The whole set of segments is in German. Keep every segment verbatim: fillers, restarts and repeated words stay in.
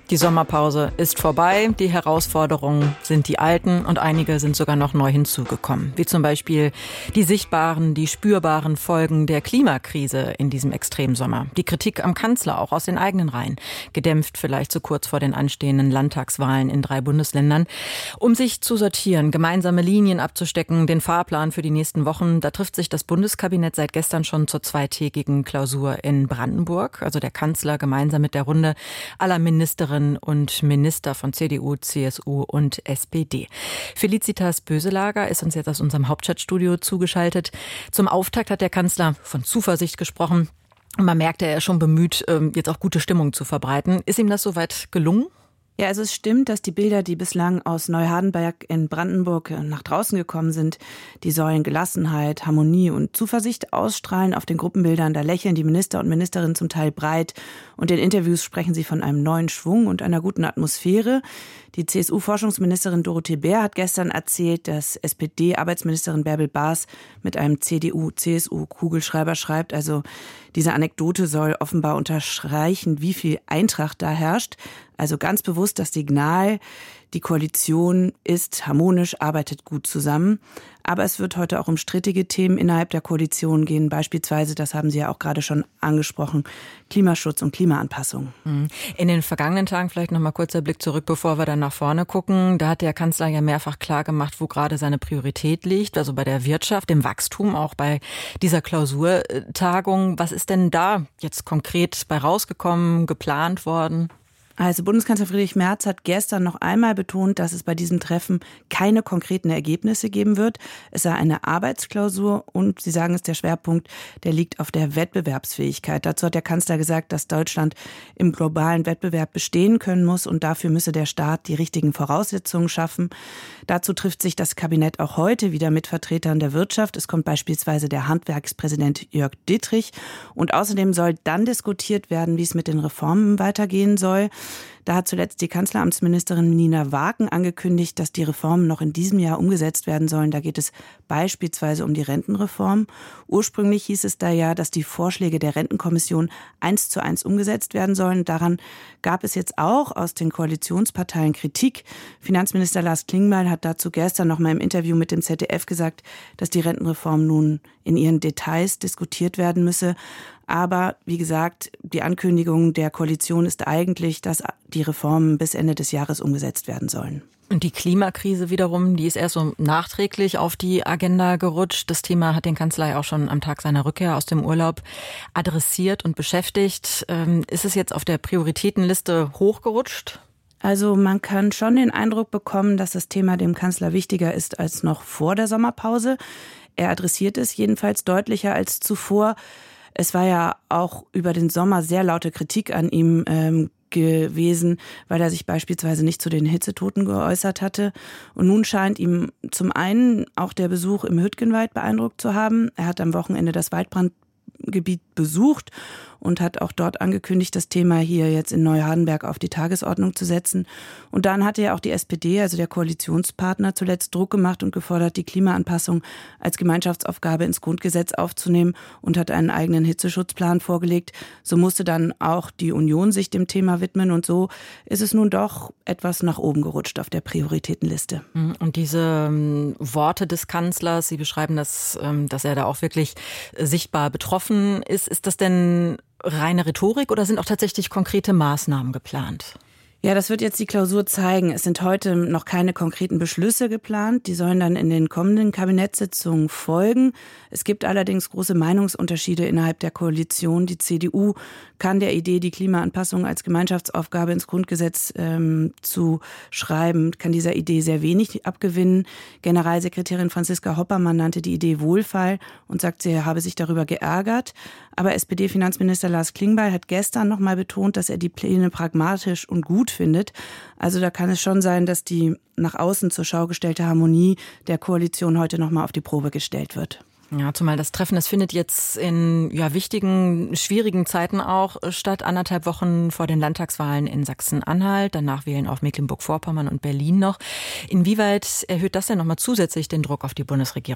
Die Sommerpause ist vorbei, die Herausforderungen sind die alten und einige sind sogar noch neu hinzugekommen. Wie zum Beispiel die sichtbaren, die spürbaren Folgen der Klimakrise in diesem Extremsommer. Die Kritik am Kanzler auch aus den eigenen Reihen. Gedämpft vielleicht so kurz vor den anstehenden Landtagswahlen in drei Bundesländern. Um sich zu sortieren, gemeinsame Linien abzustecken, den Fahrplan für die nächsten Wochen, da trifft sich das Bundeskabinett seit gestern schon zur zweitägigen Klausur in Brandenburg. Also der Kanzler gemeinsam mit der Runde aller Ministerinnen und Minister von C D U, C S U und S P D. Felicitas Böselager ist uns jetzt aus unserem Hauptstadtstudio zugeschaltet. Zum Auftakt hat der Kanzler von Zuversicht gesprochen. Man merkt, er ist schon bemüht, jetzt auch gute Stimmung zu verbreiten. Ist ihm das soweit gelungen? Ja, also es stimmt, dass die Bilder, die bislang aus Neuhardenberg in Brandenburg nach draußen gekommen sind, die sollen Gelassenheit, Harmonie und Zuversicht ausstrahlen. Auf den Gruppenbildern, da lächeln die Minister und Ministerinnen zum Teil breit und in Interviews sprechen sie von einem neuen Schwung und einer guten Atmosphäre. Die C S U-Forschungsministerin Dorothee Bär hat gestern erzählt, dass S P D-Arbeitsministerin Bärbel Baas mit einem C D U-C S U-Kugelschreiber schreibt. Also diese Anekdote soll offenbar unterstreichen, wie viel Eintracht da herrscht. Also ganz bewusst das Signal, die Koalition ist harmonisch, arbeitet gut zusammen. Aber es wird heute auch um strittige Themen innerhalb der Koalition gehen. Beispielsweise, das haben Sie ja auch gerade schon angesprochen, Klimaschutz und Klimaanpassung. In den vergangenen Tagen, vielleicht noch mal kurzer Blick zurück, bevor wir dann nach vorne gucken. Da hat der Kanzler ja mehrfach klar gemacht, wo gerade seine Priorität liegt. Also bei der Wirtschaft, dem Wachstum, auch bei dieser Klausurtagung. Was ist denn da jetzt konkret bei rausgekommen, geplant worden? Also Bundeskanzler Friedrich Merz hat gestern noch einmal betont, dass es bei diesem Treffen keine konkreten Ergebnisse geben wird. Es sei eine Arbeitsklausur und Sie sagen es, der Schwerpunkt, der liegt auf der Wettbewerbsfähigkeit. Dazu hat der Kanzler gesagt, dass Deutschland im globalen Wettbewerb bestehen können muss und dafür müsse der Staat die richtigen Voraussetzungen schaffen. Dazu trifft sich das Kabinett auch heute wieder mit Vertretern der Wirtschaft. Es kommt beispielsweise der Handwerkspräsident Jörg Dittrich und außerdem soll dann diskutiert werden, wie es mit den Reformen weitergehen soll. Da hat zuletzt die Kanzleramtsministerin Nina Wagen angekündigt, dass die Reformen noch in diesem Jahr umgesetzt werden sollen. Da geht es beispielsweise um die Rentenreform. Ursprünglich hieß es da ja, dass die Vorschläge der Rentenkommission eins zu eins umgesetzt werden sollen. Daran gab es jetzt auch aus den Koalitionsparteien Kritik. Finanzminister Lars Klingbeil hat dazu gestern noch mal im Interview mit dem Z D F gesagt, dass die Rentenreform nun in ihren Details diskutiert werden müsse. Aber wie gesagt, die Ankündigung der Koalition ist eigentlich, dass die Reformen bis Ende des Jahres umgesetzt werden sollen. Und die Klimakrise wiederum, die ist erst so nachträglich auf die Agenda gerutscht. Das Thema hat den Kanzler ja auch schon am Tag seiner Rückkehr aus dem Urlaub adressiert und beschäftigt. Ist es jetzt auf der Prioritätenliste hochgerutscht? Also man kann schon den Eindruck bekommen, dass das Thema dem Kanzler wichtiger ist als noch vor der Sommerpause. Er adressiert es jedenfalls deutlicher als zuvor. Es war ja auch über den Sommer sehr laute Kritik an ihm ähm, gewesen, weil er sich beispielsweise nicht zu den Hitzetoten geäußert hatte. Und nun scheint ihm zum einen auch der Besuch im Hüttgenwald beeindruckt zu haben. Er hat am Wochenende das Waldbrandgebiet besucht und hat auch dort angekündigt, das Thema hier jetzt in Neuhardenberg auf die Tagesordnung zu setzen. Und dann hatte ja auch die S P D, also der Koalitionspartner, zuletzt Druck gemacht und gefordert, die Klimaanpassung als Gemeinschaftsaufgabe ins Grundgesetz aufzunehmen und hat einen eigenen Hitzeschutzplan vorgelegt. So musste dann auch die Union sich dem Thema widmen und so ist es nun doch etwas nach oben gerutscht auf der Prioritätenliste. Und diese ähm, Worte des Kanzlers, Sie beschreiben das, ähm, dass er da auch wirklich äh, sichtbar betroffen ist. Ist das denn reine Rhetorik oder sind auch tatsächlich konkrete Maßnahmen geplant? Ja, das wird jetzt die Klausur zeigen. Es sind heute noch keine konkreten Beschlüsse geplant. Die sollen dann in den kommenden Kabinettssitzungen folgen. Es gibt allerdings große Meinungsunterschiede innerhalb der Koalition. Die C D U kann der Idee, die Klimaanpassung als Gemeinschaftsaufgabe ins Grundgesetz ähm, zu schreiben, kann dieser Idee sehr wenig abgewinnen. Generalsekretärin Franziska Hoppermann nannte die Idee Wohlfall und sagt, sie habe sich darüber geärgert. Aber S P D-Finanzminister Lars Klingbeil hat gestern noch mal betont, dass er die Pläne pragmatisch und gut findet. Also da kann es schon sein, dass die nach außen zur Schau gestellte Harmonie der Koalition heute noch mal auf die Probe gestellt wird. Ja, zumal das Treffen, das findet jetzt in ja, wichtigen, schwierigen Zeiten auch statt. Anderthalb Wochen vor den Landtagswahlen in Sachsen-Anhalt. Danach wählen auch Mecklenburg-Vorpommern und Berlin noch. Inwieweit erhöht das denn nochmal zusätzlich den Druck auf die Bundesregierung?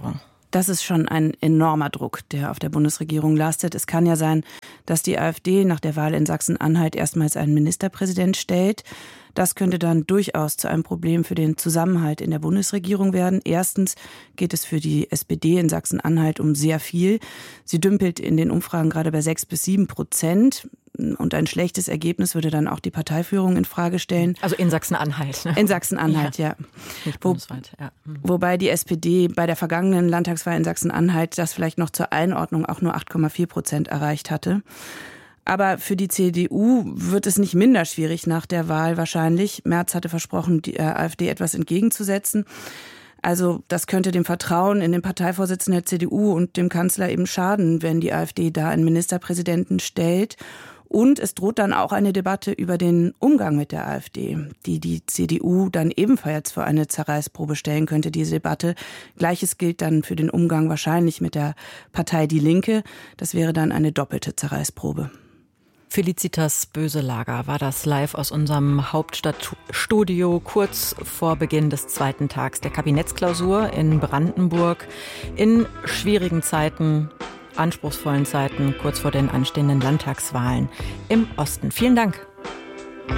Das ist schon ein enormer Druck, der auf der Bundesregierung lastet. Es kann ja sein, dass die AfD nach der Wahl in Sachsen-Anhalt erstmals einen Ministerpräsident stellt. Das könnte dann durchaus zu einem Problem für den Zusammenhalt in der Bundesregierung werden. Erstens geht es für die S P D in Sachsen-Anhalt um sehr viel. Sie dümpelt in den Umfragen gerade bei sechs bis sieben Prozent. Und ein schlechtes Ergebnis würde dann auch die Parteiführung in Frage stellen. Also in Sachsen-Anhalt. Ne? In Sachsen-Anhalt, ja. ja. Nicht bundesweit, ja. Mhm. Wobei die S P D bei der vergangenen Landtagswahl in Sachsen-Anhalt das vielleicht noch zur Einordnung auch nur acht Komma vier Prozent erreicht hatte. Aber für die C D U wird es nicht minder schwierig nach der Wahl wahrscheinlich. Merz hatte versprochen, die AfD etwas entgegenzusetzen. Also das könnte dem Vertrauen in den Parteivorsitzenden der C D U und dem Kanzler eben schaden, wenn die AfD da einen Ministerpräsidenten stellt. Und es droht dann auch eine Debatte über den Umgang mit der AfD, die die C D U dann ebenfalls vor eine Zerreißprobe stellen könnte, diese Debatte. Gleiches gilt dann für den Umgang wahrscheinlich mit der Partei Die Linke. Das wäre dann eine doppelte Zerreißprobe. Felicitas Böselager war das live aus unserem Hauptstadtstudio kurz vor Beginn des zweiten Tags der Kabinettsklausur in Brandenburg. In schwierigen Zeiten, anspruchsvollen Zeiten, kurz vor den anstehenden Landtagswahlen im Osten. Vielen Dank.